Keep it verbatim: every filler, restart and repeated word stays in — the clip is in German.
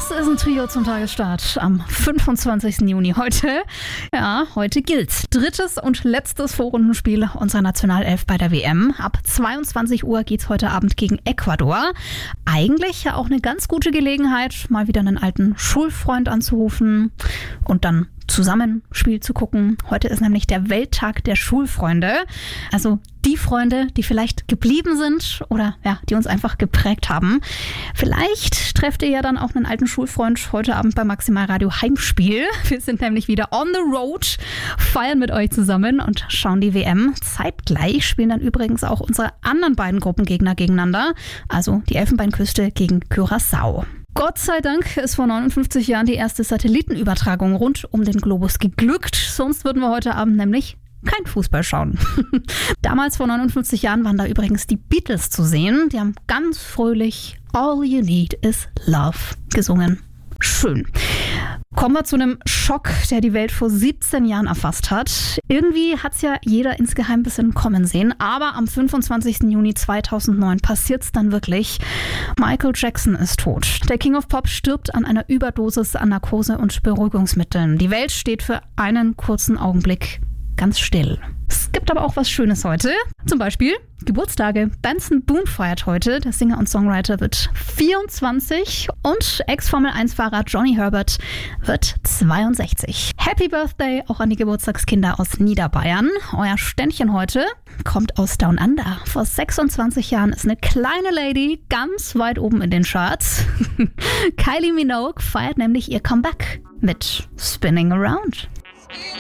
Das ist ein Trio zum Tagesstart am fünfundzwanzigsten Juni heute. Ja, heute gilt drittes und letztes Vorrundenspiel unserer Nationalelf bei der W M. Ab zweiundzwanzig Uhr geht's heute Abend gegen Ecuador. Eigentlich ja auch eine ganz gute Gelegenheit, mal wieder einen alten Schulfreund anzurufen und dann zusammen Spiel zu gucken. Heute ist nämlich der Welttag der Schulfreunde. Also die Freunde, die vielleicht geblieben sind oder ja, die uns einfach geprägt haben. Vielleicht trefft ihr ja dann auch einen alten Schulfreund heute Abend beim Maximalradio Heimspiel. Wir sind nämlich wieder on the road, feiern mit euch zusammen und schauen die W M. Zeitgleich spielen dann übrigens auch unsere anderen beiden Gruppengegner gegeneinander, also die Elfenbeinküste gegen Curaçao. Gott sei Dank ist vor neunundfünfzig Jahren die erste Satellitenübertragung rund um den Globus geglückt. Sonst würden wir heute Abend nämlich kein Fußball schauen. Damals vor neunundfünfzig Jahren waren da übrigens die Beatles zu sehen. Die haben ganz fröhlich All You Need Is Love gesungen. Schön. Kommen wir zu einem Schock, der die Welt vor siebzehn Jahren erfasst hat. Irgendwie hat es ja jeder insgeheim ein bisschen kommen sehen, aber am fünfundzwanzigsten Juni zweitausendneun passiert es dann wirklich. Michael Jackson ist tot. Der King of Pop stirbt an einer Überdosis an Narkose und Beruhigungsmitteln. Die Welt steht für einen kurzen Augenblick ganz still. Es gibt aber auch was Schönes heute. Zum Beispiel Geburtstage. Benson Boone feiert heute. Der Singer und Songwriter wird vierundzwanzig und Ex-Formel eins Fahrer Johnny Herbert wird zweiundsechzig. Happy Birthday auch an die Geburtstagskinder aus Niederbayern. Euer Ständchen heute kommt aus Down Under. Vor sechsundzwanzig Jahren ist eine kleine Lady ganz weit oben in den Charts. Kylie Minogue feiert nämlich ihr Comeback mit Spinning Around.